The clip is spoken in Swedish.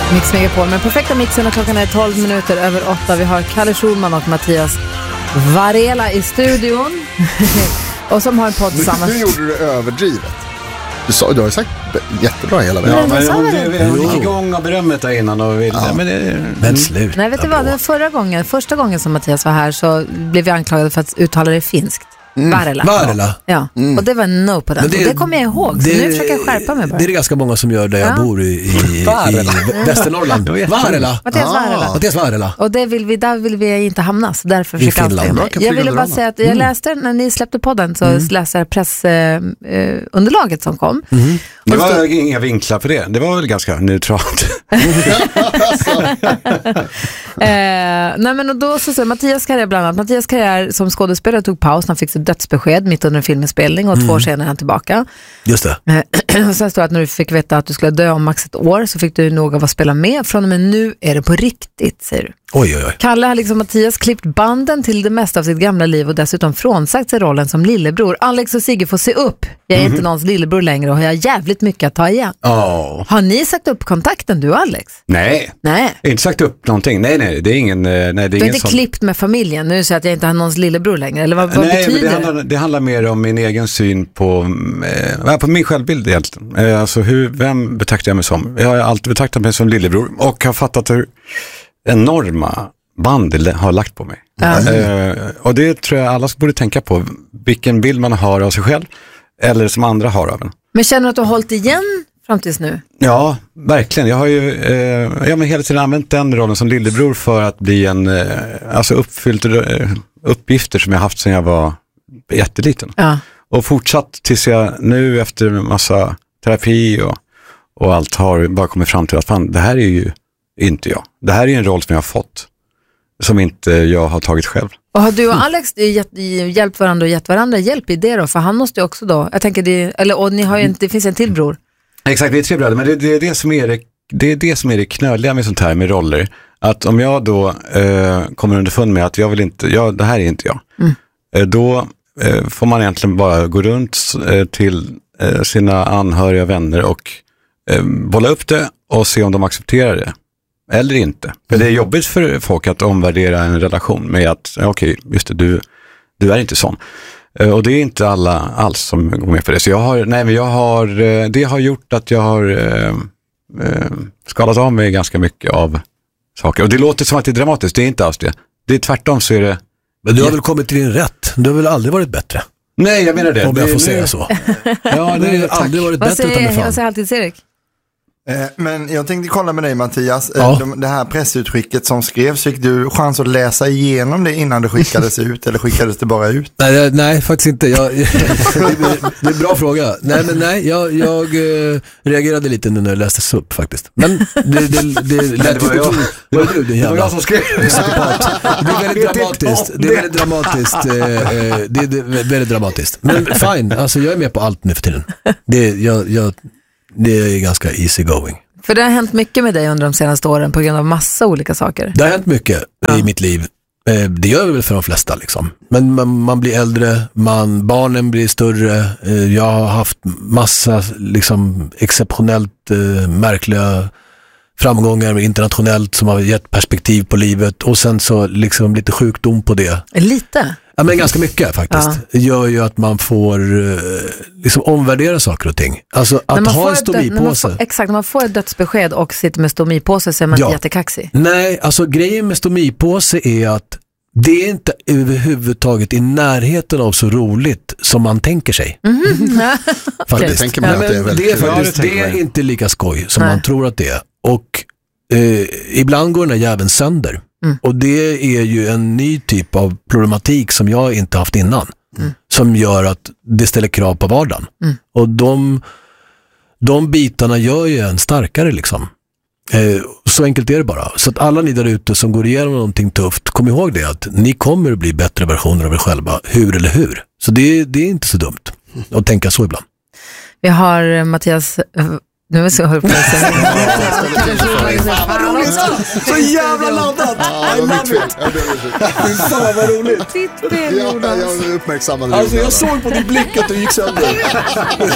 Mix Megapol, men perfekta mixen och klockan är 12 minuter över 8. Vi har Kalle Schulman och Mattias Varela i studion. Och som har en podd tillsammans. Nu gjorde du det överdrivet. Du har sagt jättebra hela vägen. Ja, men hon gick igång av berömmet där innan och ville. Ja. Men slut. Nej, vet du vad? Första gången som Mattias var här så blev vi anklagade för att uttala det finskt. Varela. Ja, och det var no på den. Det kommer jag ihåg, så nu försöker jag skärpa mig bara. Det är ganska många som gör där jag bor i Västernorrland. Mattias Varela. Och där vill vi inte hamna, så därför försöker jag anstränga mig. Jag ville bara säga att jag läste, när ni släppte podden så läste jag pressunderlaget som kom. Det var inga vinklar för det. Det var väl ganska neutralt. Nej, men och då så Mattias karriär som skådespelare tog paus. Han fick ett dödsbesked mitt under en filminspelning och 2 år senare är han tillbaka. Just det. Och sen stod att när du fick veta att du skulle dö om max ett år så fick du nog av att spela med. Från och med nu är det på riktigt, säger du. Oj. Kalle har liksom Mattias klippt banden till det mesta av sitt gamla liv och dessutom frånsagt sig rollen som lillebror. Alex och Sigge får se upp. Jag är inte någons lillebror längre och har jävligt mycket att ta igen. Har ni sagt upp kontakten, du och Alex? Nej. Jag har inte sagt upp någonting. Nej, det är ingen. Nej, det är du har inte klippt med familjen nu så att jag inte har någons lillebror längre. Eller vad betyder det? Det handlar mer om min egen syn på min självbild egentligen. Alltså vem betraktar jag mig som? Jag har alltid betraktat mig som lillebror och har fattat hur enorma band har lagt på mig. Och det tror jag alla borde tänka på. Vilken bild man har av sig själv eller som andra har av en. Men känner du att du har hållit igen fram tills nu? Ja, verkligen. Jag har ju hela tiden använt den rollen som lillebror för att bli uppfyllt uppgifter som jag haft sedan jag var jätteliten. Ja. Och fortsatt tills jag nu efter en massa terapi och allt har bara kommit fram till att fan, det här är ju inte jag. Det här är en roll som jag har fått som inte jag har tagit själv. Och har du och Alex hjälpt varandra och gett varandra hjälp i det då? För han måste ju också då, jag tänker och ni har ju det finns en till bror. Exakt, vi är 3 bröder, men det är det som är det knöliga med sånt här med roller. Att om jag då kommer underfund med att det här är inte jag. Då får man egentligen bara gå runt till sina anhöriga vänner och bolla upp det och se om de accepterar det. Eller inte. För det är jobbigt för folk att omvärdera en relation med att just det, du är inte sån. Och det är inte alla alls som går med på det. Så det har gjort att jag har skalat av mig ganska mycket av saker. Och det låter som att det är dramatiskt, det är inte alls det. Det är tvärtom så är det... Men du har väl kommit till din rätt? Du har väl aldrig varit bättre? Nej, jag menar det. Om jag får säga så. Ja, det har aldrig varit bättre. Vad säger alltid Erik? Men jag tänkte kolla med dig, Mattias. Det här pressutskicket som skrevs, fick du chans att läsa igenom det innan det skickades ut eller skickades det bara ut? Nej, faktiskt inte. Det är en bra fråga. Jag reagerade lite när det lästes upp faktiskt. Men det lät ju på det var jag som skrev. Det är väldigt dramatiskt. Men fine, alltså jag är med på allt nu för tiden. Det är ganska easy going. För det har hänt mycket med dig under de senaste åren på grund av massa olika saker. Det har hänt mycket i mitt liv. Det gör det väl för de flesta liksom. Men man blir äldre, barnen blir större. Jag har haft massa liksom exceptionellt märkliga framgångar internationellt som har gett perspektiv på livet. Och sen så liksom lite sjukdom på det. Lite? Ja, men ganska mycket faktiskt. Det gör ju att man får liksom omvärdera saker och ting. Alltså att ha en stomipåse. Exakt, när man får ett dödsbesked och sitter med stomipåse så är man jättekaxig. Nej, alltså grejen med stomipåse är att det är inte överhuvudtaget i närheten av så roligt som man tänker sig. Faktiskt. Tänker man att det är väldigt det är inte lika skoj som man tror att det är. Och ibland går den här jäveln sönder. Och det är ju en ny typ av problematik som jag inte haft innan. Som gör att det ställer krav på vardagen. Och de bitarna gör ju en starkare liksom. Så enkelt är det bara. Så att alla ni där ute som går igenom någonting tufft, kom ihåg det att ni kommer att bli bättre versioner av er själva, hur eller hur. Så det är inte så dumt att tänka så ibland. Vi har Mattias... Nu är så höll på att säga. Så jävla laddat. Fan vad roligt. Titt ben, Jonas. Jag uppmärksammade det. Alltså jag såg på din blick att du gick sönder.